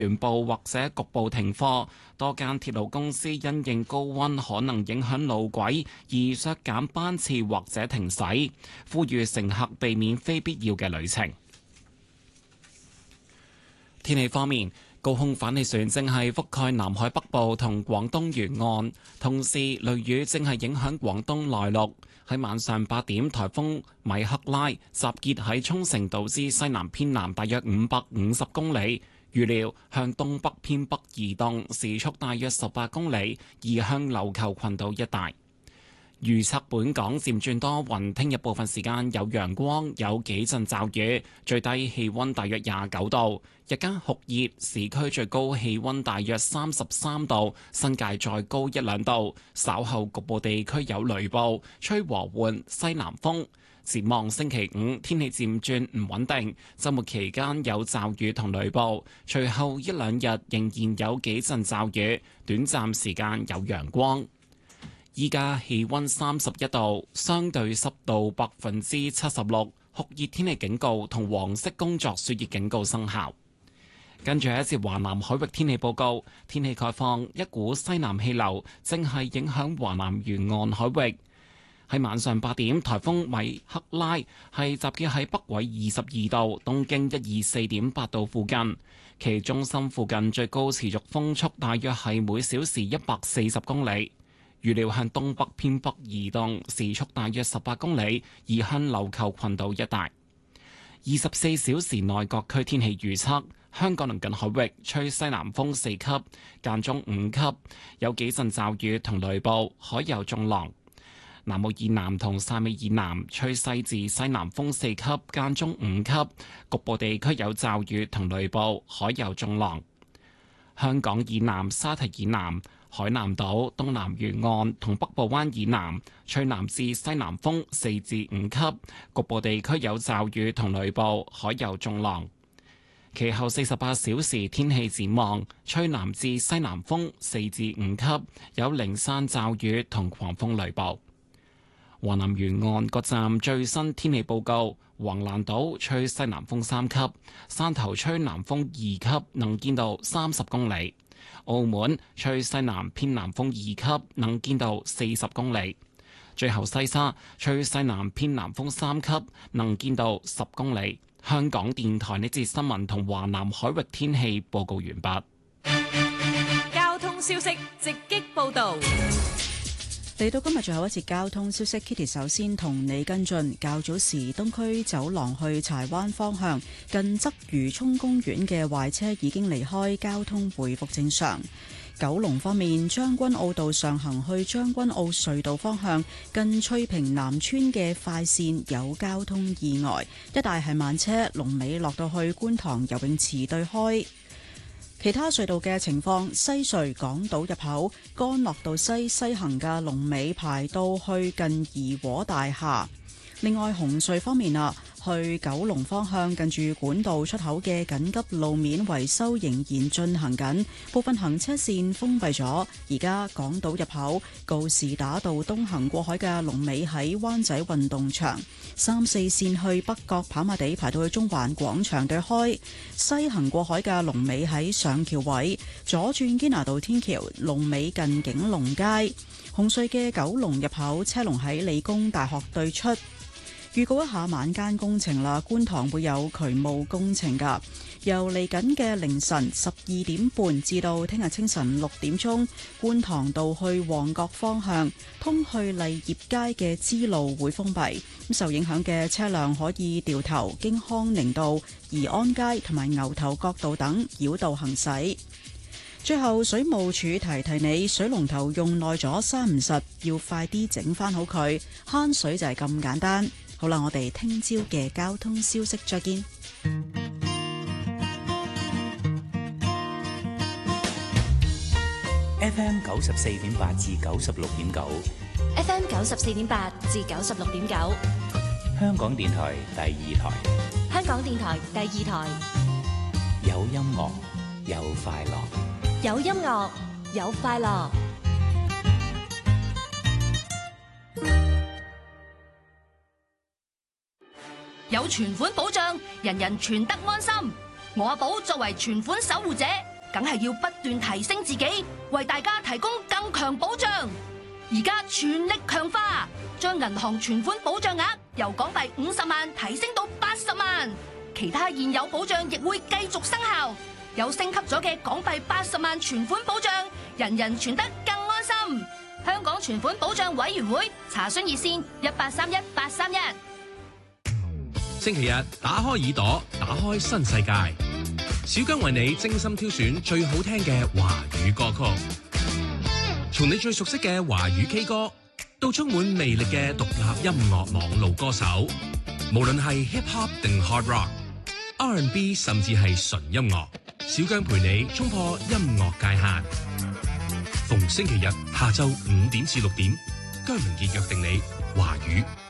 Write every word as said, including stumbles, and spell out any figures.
全部或者局部停課，多間鐵路公司因應高溫可能影響路軌而削減班次或者停駛，呼籲乘客避免非必要嘅旅程。天氣方面，高空反氣旋正係覆蓋南海北部同廣東沿岸，同時雷雨正係影響廣東內陸。喺晚上八點，颱風米克拉集結喺沖繩島之西南偏南大約五百五十公里。預料向東北偏北移動，時速大約十八公里，移向琉球群島一帶。預測本港漸轉多雲，聽日部分時間有陽光，有幾陣驟雨，最低氣溫大約廿九度，日間酷熱，市區最高氣溫大約三十三度，新界再高一兩度。稍後局部地區有雷暴，吹和緩西南風。展望星期五，天氣漸轉唔穩定，週末期間有驟雨同雷暴，隨後一兩日仍然有幾陣驟雨，短暫時間有陽光。依家氣溫三十一度，相對濕度百分之七十六，酷熱天氣警告同黃色工作暑熱警告生效。跟住係一節華南海域天氣報告，天氣概況，一股西南氣流正係影響華南沿岸海域。喺晚上八點，颱風米克拉係集結喺北緯二十二度、東經一二四點八度附近，其中心附近最高持續風速大約係每小時一百四十公里。預料向東北偏北移動，時速大約十八公里，移向琉球群島一帶。二十四小時內各區天氣預測：香港鄰近海域吹西南風四級，間中五級，有幾陣驟雨同雷暴，海有中浪。南澳以南同汕尾以南吹西至西南風四級，間中五級，局部地區有驟雨同雷暴，海有中浪。香港以南沙堤以南、海南島東南沿岸同北部灣以南吹南至西南風四至五級，局部地區有驟雨同雷暴，海有中浪。其後四十八小時天氣展望，吹南至西南風四至五級，有零散驟雨同狂風雷暴。華南沿岸各站最新天氣報告：橫瀾島吹西南風三級，汕頭吹南風二級，能見度三十公里；澳門吹西南偏南風二級，能見度四十公里。最後西沙吹西南偏南風三級，能見度十公里。香港電台呢節新聞同華南海域天氣報告完畢。 交通消息直擊報道。 嚟到今日最後一節交通消息 ，Kitty 首先同你跟進。較早時東區走廊去柴灣方向近鰂魚涌公園嘅壞車已經離開，交通回復正常。九龍方面，將軍澳道上行去將軍澳隧道方向近翠屏南村嘅快線有交通意外，一帶係慢車，龍尾落到去觀塘游泳池對開。其他隧道嘅情況，西隧港島入口干諾道西西行嘅龍尾排到去近怡和大廈。另外紅隧方面啊，去九龍方向近住管道出口嘅緊急路面維修仍然進行緊，部分行車線封閉咗。而家港島入口告士打道東行過海嘅龍尾喺灣仔運動場，三四線去北角跑馬地排到去中環廣場對開，西行過海嘅龍尾喺上橋位，左轉堅拿道天橋龍尾近景隆街。紅隧嘅九龍入口車龍喺理工大學對出。預告一下晚間工程啦，觀塘會有渠務工程㗎。由嚟緊嘅凌晨十二點半至到聽日清晨六點鐘，觀塘道去旺角方向通去麗業街嘅支路會封閉，咁受影響嘅車輛可以掉頭經康寧道、怡安街同埋牛頭角道等繞道行駛。最後，水務署提提你，水龍頭用耐咗閂唔實，要快啲整翻好佢，慳水就係咁簡單。好啦，我哋聽朝嘅交通消息再見。 F M 九十四點八至九十六點九 ，F M 九十四點八至九十六點九， 香港電台第二台， 香港電台第二台， 有音樂，有快樂， 有音樂，有快樂。 有存款保障，人人存得安心。我阿寶作為存款守護者， 梗係要不斷提升自己，為大家提供更強保障。而家全力強化，將銀行存款保障額由港幣五十萬提升到八十萬，其他現有保障亦會繼續生效。有升級咗嘅港幣八十萬存款保障，人人存得更安心。香港存款保障委員會查詢熱線一八三一八三一。 星期日打開耳朵，打開新世界。小姜為你精心挑選最好聽嘅華語歌曲，從你最熟悉嘅華語 K 歌，到充滿魅力嘅獨立音樂網路歌手，無論係 hip hop 定 hard rock、R and B 甚至係純音樂，小姜陪你衝破音樂界限。逢星期日下晝五點至六點，姜明傑約定你華語